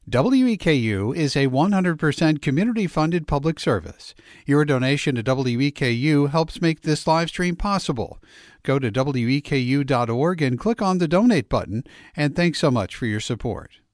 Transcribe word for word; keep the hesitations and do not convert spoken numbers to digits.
W E K U is a one hundred percent community-funded public service. Your donation to W E K U helps make this live stream possible. Go to W E K U dot org and click on the Donate button, and thanks so much for your support.